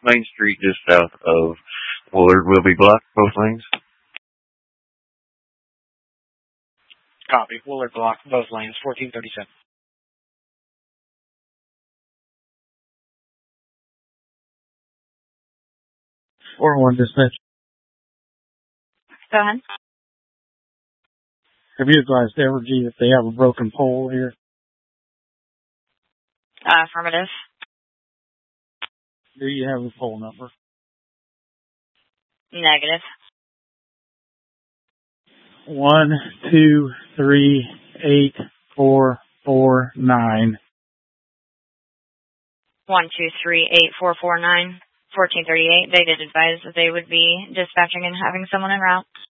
Main Street just south of Willard will be blocked, both lanes. Copy. Willard blocked, both lanes, 1437. 4-1 dispatch. Go ahead. Have you advised Evergy that they have a broken pole here? Affirmative. Do you have the pole number? Negative. 1, 2, 3, 8, 4, 4, 9. 1, 2, 3, 8, 4, 4, 9. 1438. They did advise that they would be dispatching and having someone en route.